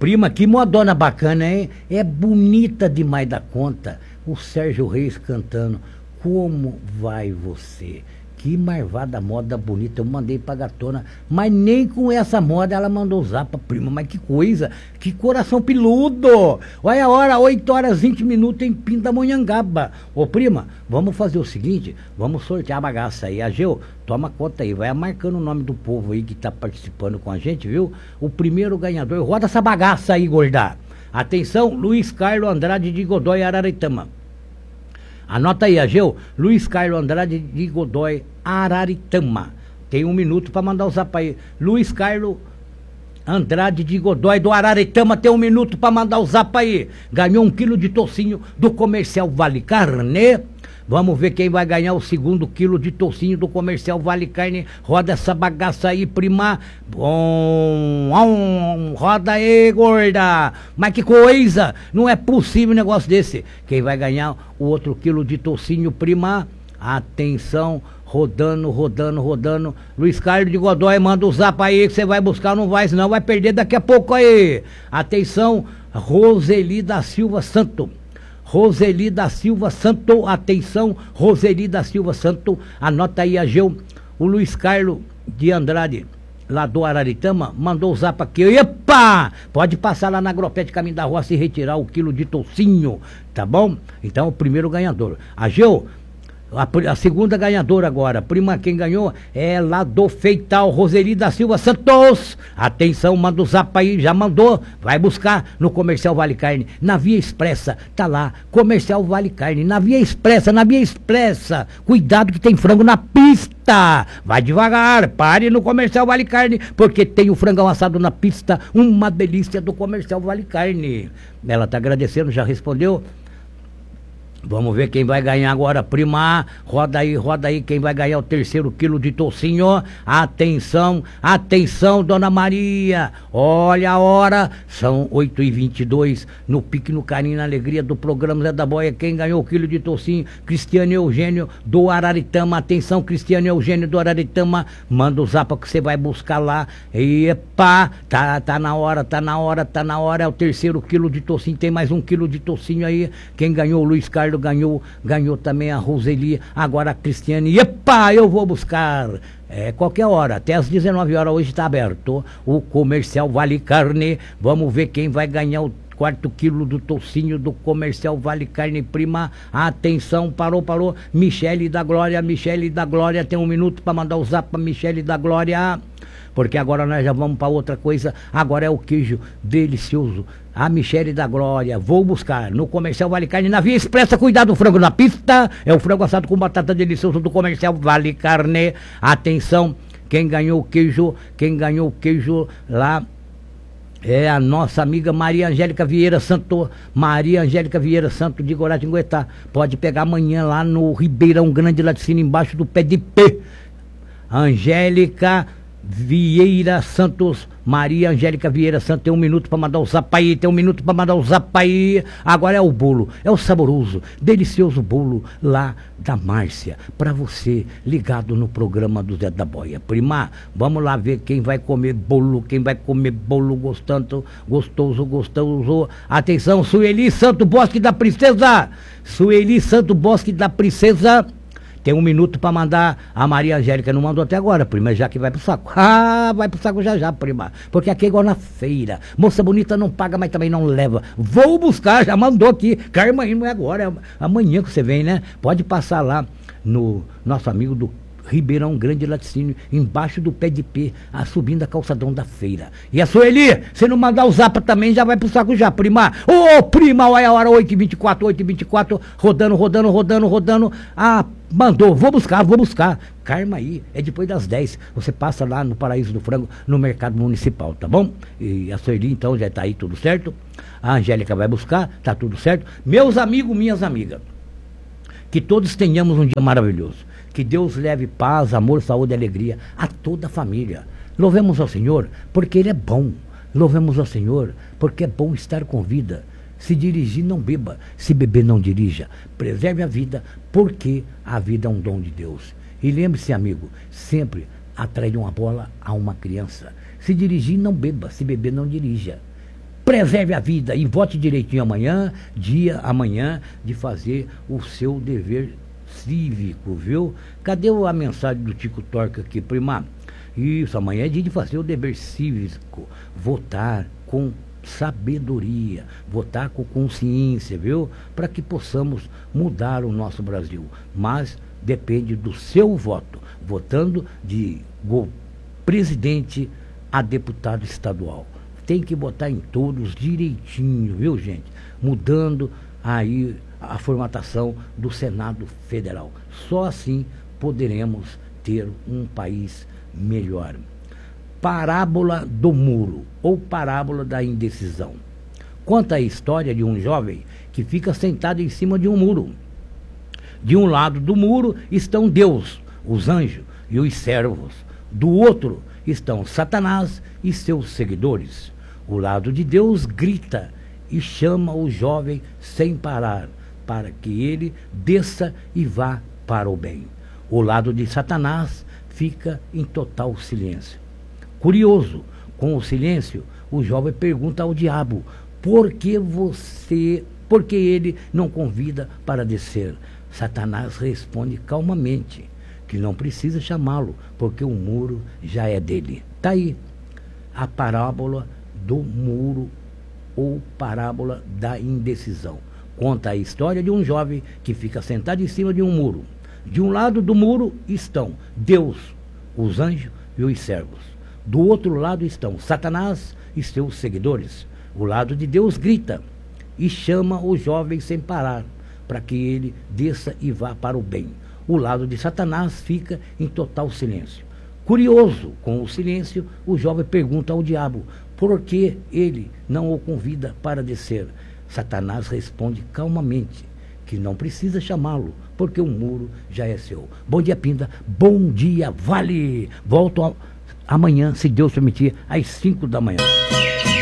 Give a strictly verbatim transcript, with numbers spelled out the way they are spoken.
Prima, que modona bacana, hein? É bonita demais da conta. O Sérgio Reis cantando Como Vai Você? Que marvada moda bonita, eu mandei pra gatona, mas nem com essa moda ela mandou usar pra prima, mas que coisa, que coração peludo. Olha a hora, oito horas vinte minutos em Pindamonhangaba. Ô prima, vamos fazer o seguinte, vamos sortear a bagaça aí. Ageu, toma conta aí, vai marcando o nome do povo aí que tá participando com a gente, viu? O primeiro ganhador, roda essa bagaça aí, gorda. Atenção, Luiz Carlos Andrade de Godoy, Araritama. Anota aí, Ageu, Luiz Carlos Andrade de Godoy, Araritama. Tem um minuto para mandar o zap aí. Luiz Carlos Andrade de Godoy do Araritama tem um minuto para mandar o zap aí. Ganhou um quilo de tocinho do Comercial Vale Carne. Vamos ver quem vai ganhar o segundo quilo de tocinho do Comercial Vale Carne. Roda essa bagaça aí, prima. Bom, bom, roda aí, gorda. Mas que coisa, não é possível um negócio desse. Quem vai ganhar o outro quilo de tocinho, prima? Atenção, rodando, rodando, rodando. Luiz Carlos de Godoy, manda o zap aí que você vai buscar, não vai, senão vai perder daqui a pouco aí. Atenção, Roseli da Silva Santo. Roseli da Silva Santo, atenção, Roseli da Silva Santo, anota aí, Ageu, o Luiz Carlos de Andrade, lá do Araritama, mandou o zap aqui, epa, pode passar lá na Agropet Caminho da Roça e retirar o quilo de toucinho, tá bom? Então, o primeiro ganhador, Ageu, A, a segunda ganhadora agora, prima, quem ganhou é lá do Feital, Roseli da Silva Santos. Atenção, manda o zap aí, já mandou, vai buscar no Comercial Vale Carne, na Via Expressa, tá lá, Comercial Vale Carne, na Via Expressa, na Via Expressa, cuidado que tem frango na pista, vai devagar, pare no Comercial Vale Carne, porque tem o frangão assado na pista, uma delícia do Comercial Vale Carne. Ela tá agradecendo, já respondeu. Vamos ver quem vai ganhar agora, prima. Roda aí, roda aí, quem vai ganhar o terceiro quilo de tocinho. Atenção, atenção, dona Maria. Olha a hora, são oito e vinte e dois, no pique, no carinho, na alegria do programa Zé da Boia. Quem ganhou o quilo de tocinho? Cristiano Eugênio do Araritama. Atenção, Cristiano Eugênio do Araritama. Manda o zapa que você vai buscar lá. Epa, tá, tá na hora, tá na hora, tá na hora. É o terceiro quilo de tocinho. Tem mais um quilo de tocinho aí. Quem ganhou? O Luiz Carlos ganhou, ganhou também a Roseli, agora a Cristiane. Epa, eu vou buscar. É, qualquer hora, até às dezenove horas hoje está aberto o Comercial Vale Carne. Vamos ver quem vai ganhar o quarto quilo do tocinho do Comercial Vale Carne, prima. Atenção, parou, parou. Michele da Glória, Michele da Glória, tem um minuto para mandar o zap para Michele da Glória. Porque agora nós já vamos para outra coisa. Agora é o queijo delicioso. A Michele da Glória, vou buscar no Comercial Vale Carne, na Via Expressa. Cuidado, o frango na pista. É o frango assado com batata delicioso do Comercial Vale Carne. Atenção, quem ganhou o queijo, quem ganhou o queijo lá é a nossa amiga Maria Angélica Vieira Santo. Maria Angélica Vieira Santo de Guaratinguetá. Pode pegar amanhã lá no Ribeirão Grande, lá de cima, embaixo do pé de pé. Angélica Vieira Santos, Maria Angélica Vieira Santos, tem um minuto para mandar o zap aí, tem um minuto para mandar o zap aí. Agora é o bolo, é o saboroso, delicioso bolo lá da Márcia, para você ligado no programa do Zé da Boia. Prima, vamos lá ver quem vai comer bolo, quem vai comer bolo gostando, gostoso, gostoso. Atenção, Sueli Santo Bosque da Princesa, Sueli Santo Bosque da Princesa. Tem um minuto para mandar. A Maria Angélica não mandou até agora, prima, já que vai pro saco. Ah, vai pro saco já já, prima. Porque aqui é igual na feira. Moça bonita não paga, mas também não leva. Vou buscar, já mandou aqui. Carma aí, não é agora, é amanhã que você vem, né? Pode passar lá no nosso amigo do Ribeirão Grande Laticínio, embaixo do pé de pé, a, subindo a calçadão da feira. E a Sueli, se não mandar o zapa também, já vai pro saco já, prima. Ô, oh, prima, olha a hora, oito e vinte e quatro, oito e vinte e quatro, rodando, rodando, rodando, rodando. Ah, mandou, vou buscar, vou buscar. Carma aí, é depois das dez. Você passa lá no Paraíso do Frango, no Mercado Municipal, tá bom? E a Sueli, então, já tá aí tudo certo. A Angélica vai buscar, tá tudo certo. Meus amigos, minhas amigas, que todos tenhamos um dia maravilhoso. Que Deus leve paz, amor, saúde e alegria a toda a família. Louvemos ao Senhor, porque Ele é bom. Louvemos ao Senhor, porque é bom estar com vida. Se dirigir, não beba. Se beber, não dirija. Preserve a vida, porque a vida é um dom de Deus. E lembre-se, amigo, sempre atrair uma bola a uma criança. Se dirigir, não beba. Se beber, não dirija. Preserve a vida e vote direitinho amanhã, dia amanhã, de fazer o seu dever cívico, viu? Cadê a mensagem do Tico Torca aqui, prima? Isso, amanhã é dia de fazer o dever cívico, votar com sabedoria, votar com consciência, viu? Para que possamos mudar o nosso Brasil. Mas depende do seu voto, votando de presidente a deputado estadual. Tem que botar em todos direitinho, viu, gente? Mudando aí a formatação do Senado Federal. Só assim poderemos ter um país melhor. Parábola do muro, ou parábola da indecisão. Conta a história de um jovem que fica sentado em cima de um muro. De um lado do muro estão Deus, os anjos e os servos. Do outro estão Satanás e seus seguidores. O lado de Deus grita e chama o jovem sem parar, para que ele desça e vá para o bem. O lado de Satanás fica em total silêncio. Curioso, com o silêncio, o jovem pergunta ao diabo: por que você, por que ele não convida para descer? Satanás responde calmamente que não precisa chamá-lo, porque o muro já é dele. Está aí a parábola do muro, ou parábola da indecisão. Conta a história de um jovem que fica sentado em cima de um muro. De um lado do muro estão Deus, os anjos e os servos. Do outro lado estão Satanás e seus seguidores. O lado de Deus grita e chama o jovem sem parar, para que ele desça e vá para o bem. O lado de Satanás fica em total silêncio. Curioso, com o silêncio, o jovem pergunta ao diabo por que ele não o convida para descer. Satanás responde calmamente que não precisa chamá-lo, porque o muro já é seu. Bom dia, Pinda. Bom dia, Vale. Volto a... amanhã, se Deus permitir, às cinco da manhã.